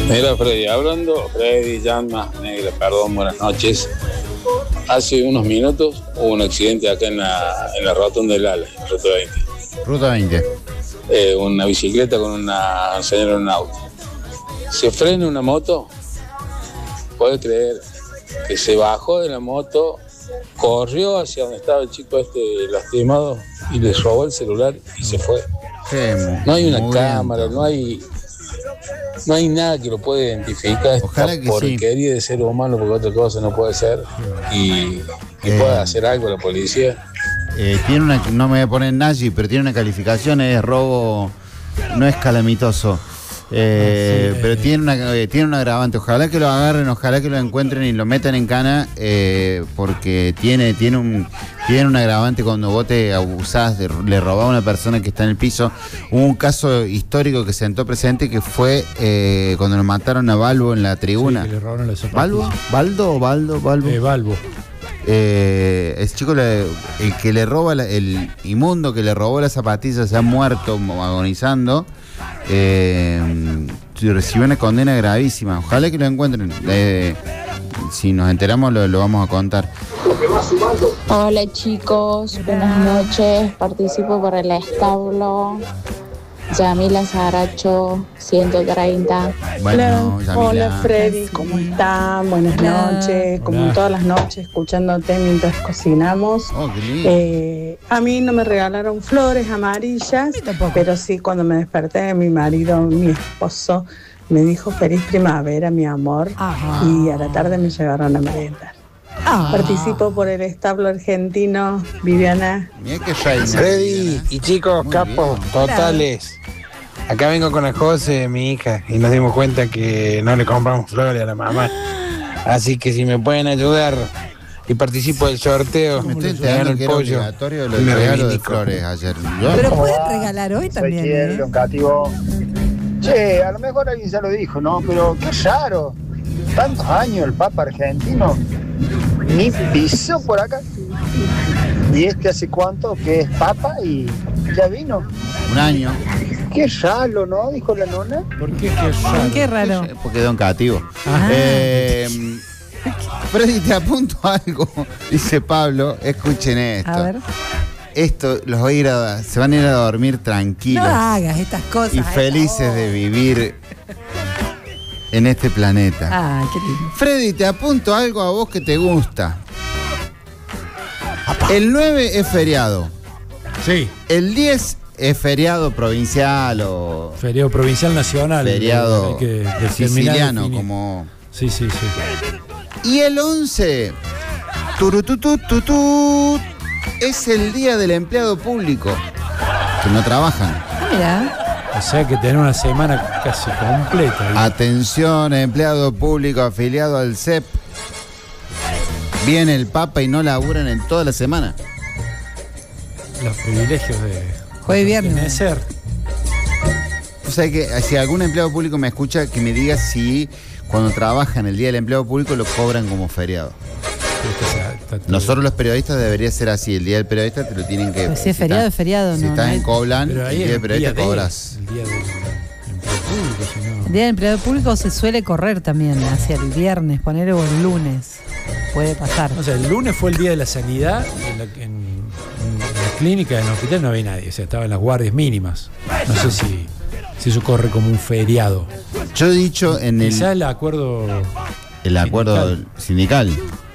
Mira, Freddy, Yanma, Negra, perdón, buenas noches. Hace unos minutos hubo un accidente acá en la rotonda del ALA, Ruta 20. Ruta 20. Una bicicleta con una señora en un auto. Se frena una moto, puede creer que se bajó de la moto, corrió hacia donde estaba el chico lastimado y le robó el celular y se fue. No hay una cámara, no hay nada que lo pueda identificar. Ojalá esta que porquería de ser humano, porque otra cosa no puede ser. Y pueda hacer algo la policía. Tiene no me voy a poner nazi, pero tiene una calificación, es robo, no es calamitoso. Pero tiene un agravante. Ojalá que lo agarren, ojalá que lo encuentren y lo metan en cana, porque tiene un agravante cuando vos te abusás le robás a una persona que está en el piso. Hubo un caso histórico que se sentó presente, que fue cuando nos mataron a Balbo en la tribuna. Sí, que le robaron las zapatillas. ¿Balbo? ¿Baldo o Baldo? Balbo. El chico, el que le roba, el inmundo que le robó las zapatillas, se ha muerto agonizando. Recibió una condena gravísima. Ojalá que lo encuentren. Si nos enteramos lo vamos a contar. Hola chicos, buenas noches. Participo por el establo Yamila Saracho 130. Bueno, Hola Freddy, ¿cómo están? Buenas noches. Como todas las noches, escuchándote mientras cocinamos. Oh, qué lindo. A mí no me regalaron flores amarillas, pero sí, cuando me desperté, mi marido, mi esposo, me dijo feliz primavera, mi amor. Ajá. Y a la tarde me llevaron a merendar. Participo por el establo argentino, Viviana. Mira qué reina. Freddy y chicos, Muy capos, bien. totales. Acá vengo con la José, mi hija, y nos dimos cuenta que no le compramos flores a la mamá. Así que si me pueden ayudar y participo del sorteo, Me estoy me gano enterando el que era pollo. obligatorio lo y del me regalo de reivindico. flores ayer. Pero pueden regalar hoy también. Soy León Cativo. Che, a lo mejor alguien ya lo dijo, ¿no? Pero qué raro. Tantos años el Papa argentino ni pisó por acá. Y hace cuánto que es Papa y ya vino. Un año. Qué raro, ¿no? Dijo la nona. ¿Por qué? Qué raro. Qué raro. Porque Don Cativo. Ah. Freddy, te apunto algo. Dice Pablo, escuchen esto. A ver. Esto los va a ir se van a ir a dormir tranquilos. No hagas estas cosas. Y felices de vivir en este planeta. Ah, qué lindo. Freddy, te apunto algo a vos que te gusta. El 9 es feriado. Sí. El 10 es feriado provincial o Feriado provincial nacional. feriado Hay que determinar, siciliano, definir. como... Sí. Y el 11, turututututut, es el día del empleado público, que no trabajan. Mira. O sea que tener una semana casi completa. Atención, empleado público afiliado al CEP. Viene el Papa y no laburan en toda la semana. Los privilegios de Jueves y viernes. pertenecer. O sea que si algún empleado público me escucha, que me diga si cuando trabajan el día del empleado público lo cobran como feriado. Nosotros los periodistas debería ser así. El día del periodista te lo tienen que... Pues si es feriado, es feriado. Si no, estás no en hay- Coblan, Pero el ahí día del periodista el día cobras. El día del empleo público, si no. El día del empleado público se suele correr también hacia el viernes, poner o el lunes. Puede pasar. O sea, el lunes fue el día de la sanidad. En la clínica, en el hospital no había nadie. O sea, estaban las guardias mínimas. No sé si eso corre como un feriado. Yo he dicho en Quizá el acuerdo el acuerdo sindical.